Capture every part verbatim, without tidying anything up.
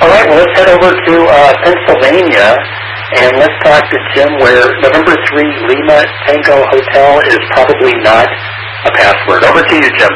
All right, well, let's head over to uh, Pennsylvania, and let's talk to Jim, where November three Lima Tango Hotel is probably not a password. Over to you, Jim.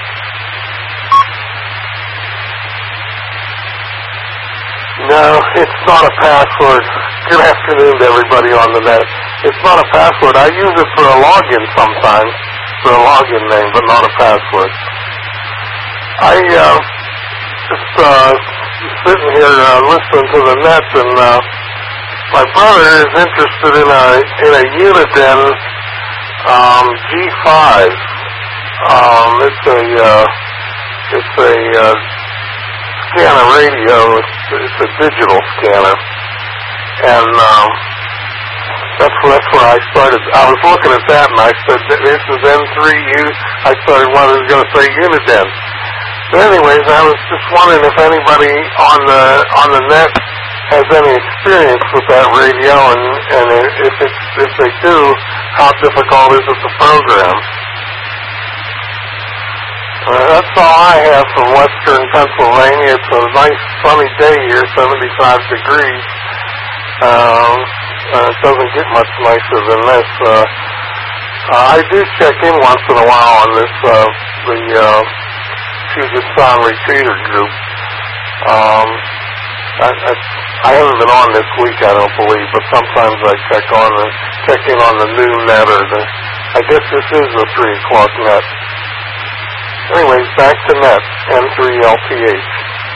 No, it's not a password. Good afternoon to everybody on the net. It's not a password. I use it for a login sometimes, for a login name, but not a password. I, uh, just, uh, sitting here, uh, listening to the net, and, uh, my brother is interested in a, in a Uniden, um, G five. Um, it's a, uh, it's a, uh, scanner radio. It's, it's a digital scanner. And, um, that's where, that's where I started. I was looking at that, and I said, this is N three U. I started when I was going to say Uniden. But anyways, I was just wondering if anybody on the on the net has any experience with that radio, and, and if it's, if they do, how difficult is it to program? Uh, that's all I have from western Pennsylvania. It's a nice sunny day here, seventy-five degrees. Um, uh, it doesn't get much nicer than this. Uh, uh, I do check in once in a while on this, uh, the, uh, Puget Sound Repeater Group. Um, I, I, I haven't been on this week, I don't believe, but sometimes I check on the, check in on the noon net, or the, I guess this is the three o'clock net. Anyways, back to net, N three L T H.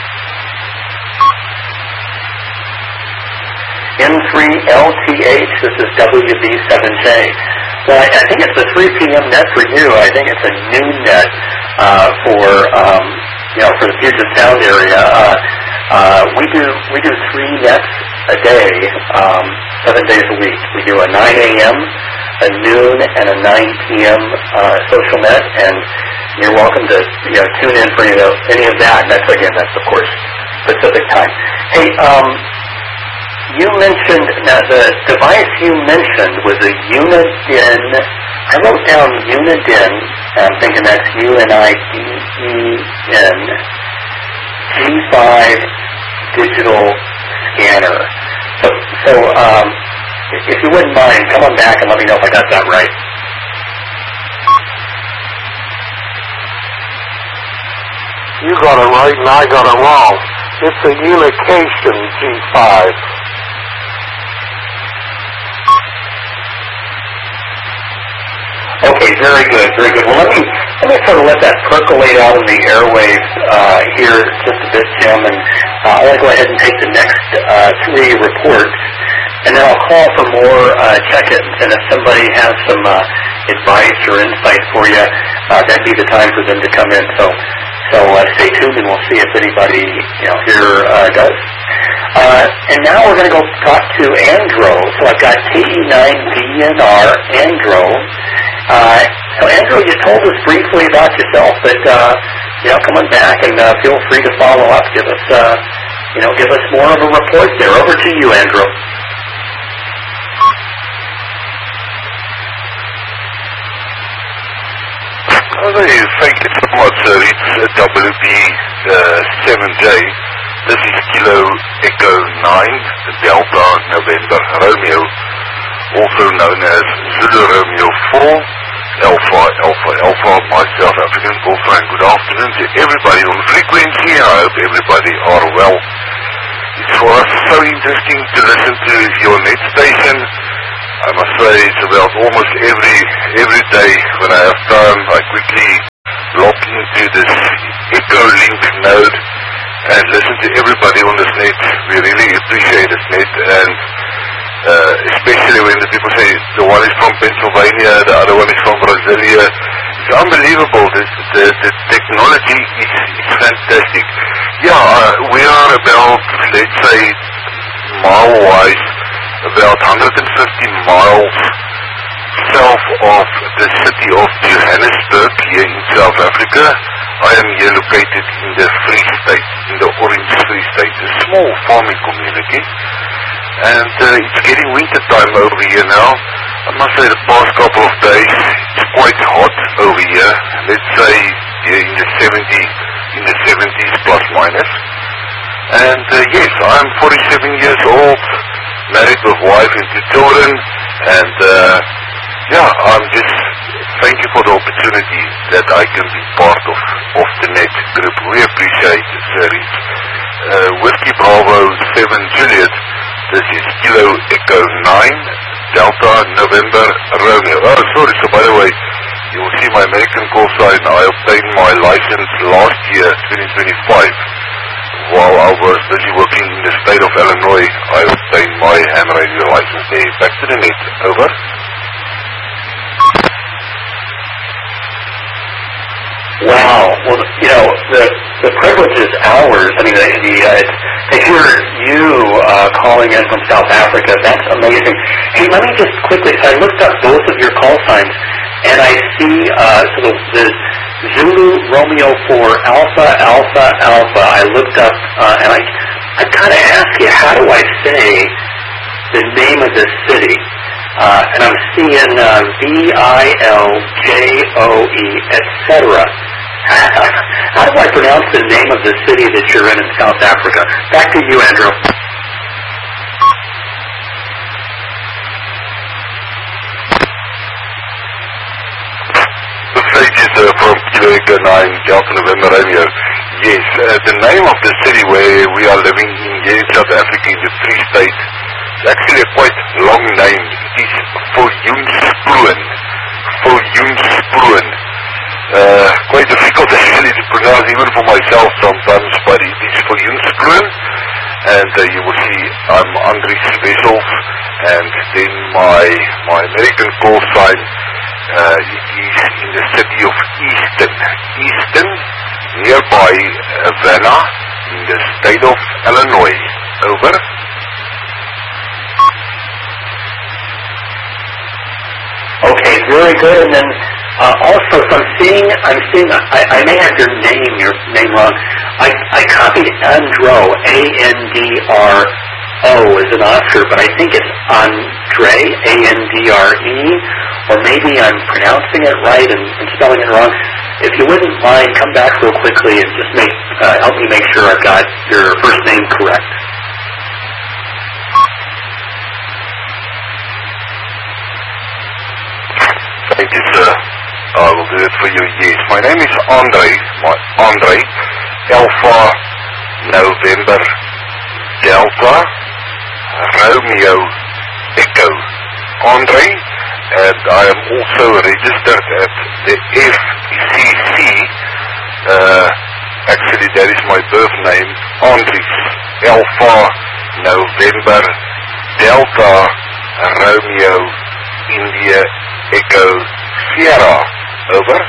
N three L T H, this is W B seven J. Well, I, I think it's a three p.m. net for you. I think it's a noon net uh, for, um, you know, for the Puget Sound area. Uh, uh, we do we do three nets a day, um, seven days a week. We do a nine a.m., a noon, and a nine p.m. Uh, social net, and you're welcome to, you know, tune in for, you know, any of that. And that's, again, that's, of course, Pacific time. Hey, um, you mentioned, now the device you mentioned was a Uniden. I wrote down Uniden. I'm thinking that's U N I D E N. G five digital scanner. So, so um, if you wouldn't mind, come on back and let me know if I got that right. You got it right and I got it wrong. It's a Unication G five. Okay, very good, very good. Well, let me let me sort of let that percolate out in the airwaves uh, here just a bit, Jim, and uh, I want to go ahead and take the next uh, three reports, and then I'll call for more uh, check-ins. And if somebody has some uh, advice or insight for you, uh, that'd be the time for them to come in. So, so uh, stay tuned, and we'll see if anybody, you know, here uh, does. Uh, and now we're going to go talk to Andro. So I've got T E nine D N R, Andro. Uh, so Andrew, you told us briefly about yourself, but uh, you know, come on back and uh, feel free to follow up. Give us, uh, you know, give us more of a report there. Over to you, Andrew. Okay, thank you so much, sir. It's uh, W B seven J. This is Kilo Echo nine, Delta November Romeo, also known as Zulu Romeo four, Alpha, Alpha, Alpha, my South African girlfriend. Good afternoon to everybody on frequency. I hope everybody are well. It's for us so interesting to listen to your net station. I must say it's about almost every every day when I have time, I quickly log into this Echo Link node and listen to everybody on this net. We really appreciate this net, and uh, especially when the people say the one is from Pennsylvania, the other one is from Brasilia. It's unbelievable. The, the, the technology is, is fantastic. Yeah, uh, we are about, let's say, mile-wise, about one hundred fifty miles south of the city of Johannesburg here in South Africa. I am here located in the Free State, in the Orange Free State, a small farming community. And uh, it's getting winter time over here now. I must say the past couple of days it's quite hot over here. Let's say yeah, in the seventies, in the seventies plus minus. And uh, yes, I'm forty-seven years old, married with wife and two children, and uh, yeah, I'm just, thank you for the opportunity that I can be part of, of the Net Group. We appreciate it, sir. Uh, Whiskey Bravo seven Juliet, this is Kilo Echo nine, Delta November Romeo. Oh, sorry, so by the way, you will see my American call sign. I obtained my license last year, twenty twenty-five. While I was busy working in the state of Illinois, I obtained my ham radio license there. Back to the net. Over. Wow. Well, you know, the the privilege is ours. I mean, the, the uh, to hear you uh, calling in from South Africa, that's amazing. Hey, let me just quickly, so I looked up both of your call signs, and I see uh, so the, the Zulu Romeo four Alpha Alpha Alpha. I looked up, uh, and I I kind of asked you, how do I say the name of this city? Uh, and I'm seeing uh, V I L J O E, et cetera. How do I pronounce the name of the city that you're in in South Africa? Back to you, Andrew. The stage is uh, from Kilo Echo nine, Delta November Romeo. Yes, uh, the name of the city where we are living in here in South Africa is the Free State. It's actually a quite long name. It is Viljoenskroon. Viljoenskroon. Uh, quite difficult actually to pronounce even for myself sometimes, but it is Viljoenskroon. And uh, you will see I'm Andries Wessels, and then my my American call sign, uh, it is in the city of Easton. Easton, nearby Havana, in the state of Illinois. Over. Okay, very good. And then uh, also, so I'm seeing, I'm seeing, I, I may have your name, your name wrong. I, I copied Andro, A N D R O as an Oscar, but I think it's Andre, A N D R E, or maybe I'm pronouncing it right and, and spelling it wrong. If you wouldn't mind, come back real quickly and just make uh, help me make sure I've got your first name correct. Thank you, sir. I will do it for you, yes. My name is Andre. My, Andre. Alpha November Delta Romeo Echo. Andre. And I am also registered at the F C C. Uh, actually, that is my birth name. Andries. Alpha November Delta Romeo India Echo Sierra. Over.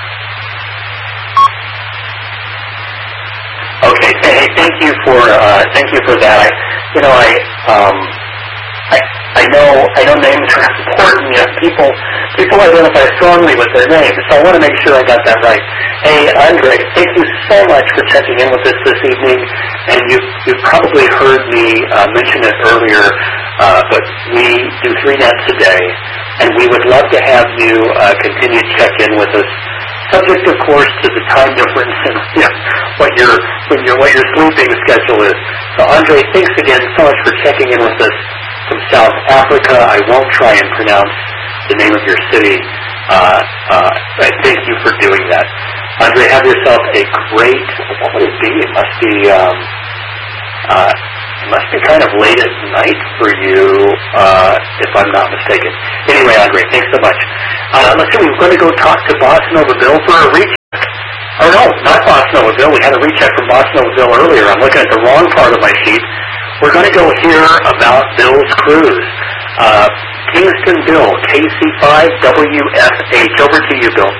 Okay. Hey, thank you for uh, thank you for that. I, you know, I um, I I know I know names are important. You know, people people identify strongly with their names, so I want to make sure I got that right. Hey, Andre, thank you so much for checking in with us this evening. And you you've probably heard me uh, mention it earlier, uh, but we do three nets a day. And we would love to have you uh, continue to check in with us, subject, of course, to the time difference and you know, what your when your what your sleeping schedule is. So, Andre, thanks again so much for checking in with us from South Africa. I won't try and pronounce the name of your city. Uh, uh, I thank you for doing that. Andre, have yourself a great. What would it be? It must be. Um, uh, It must be kind of late at night for you, uh, if I'm not mistaken. Anyway, Andre, thanks so much. Uh, let's see, we were going to go talk to Boss Nova Bill for a recheck. Oh, no, not Boss Nova Bill. We had a recheck from Boss Nova Bill earlier. I'm looking at the wrong part of my sheet. We're going to go hear about Bill's cruise. Uh, Kingston Bill, K C five W F H. Over to you, Bill.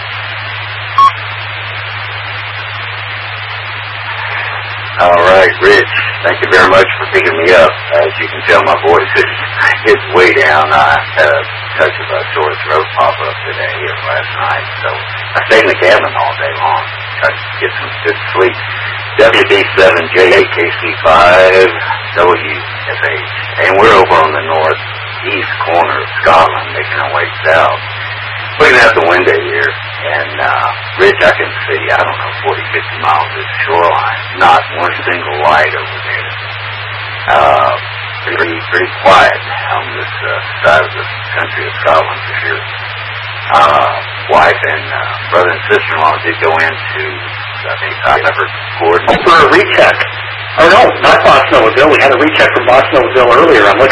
All right, Rich, thank you very much for picking me up. As you can tell, my voice is it's way down. I had a touch of a sore throat pop up today or last night, so I stayed in the cabin all day long, tried to get some good sleep. W D seven J eight K C five W F H, and we're over on the northeast corner of Scotland, making our way south. looking out the window here, and, uh, Rich, I can see, I don't know, forty, fifty miles of shoreline. Not one single light over there. Uh, pretty, pretty quiet on this, uh, side of the country of Scotland, for sure. Uh, wife and, uh, brother and sister-in-law did go into, I think, Cypher Gordon. For a recheck. Oh, no, not Boston, Noaville. We had a recheck from Boston, Noaville earlier. I'm looking